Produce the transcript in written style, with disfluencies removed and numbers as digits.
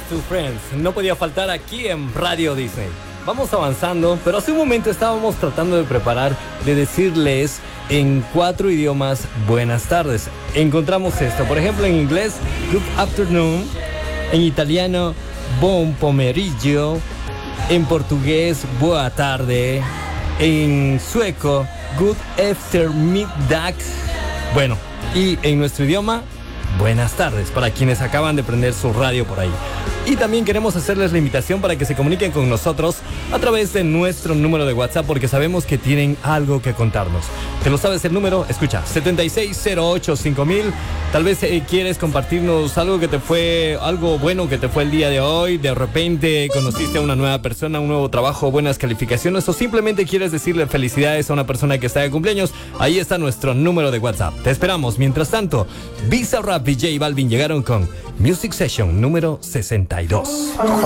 to Friends. No podía faltar aquí en Radio Disney. Vamos avanzando, pero hace un momento estábamos tratando de decirles en 4 idiomas buenas tardes. Encontramos esto, por ejemplo, en inglés, good afternoon, en italiano, buon pomeriggio, en portugués, boa tarde, en sueco, good eftermiddag, bueno, y en nuestro idioma, buenas tardes, para quienes acaban de prender su radio por ahí. Y también queremos hacerles la invitación para que se comuniquen con nosotros a través de nuestro número de WhatsApp, porque sabemos que tienen algo que contarnos. ¿Te lo sabes el número? Escucha, 76085000. Tal vez quieres compartirnos algo bueno que te fue el día de hoy. De repente conociste a una nueva persona, un nuevo trabajo, buenas calificaciones, o simplemente quieres decirle felicidades a una persona que está de cumpleaños. Ahí está nuestro número de WhatsApp. Te esperamos. Mientras tanto, Bizarrap y J Balvin llegaron con Music Session número 62.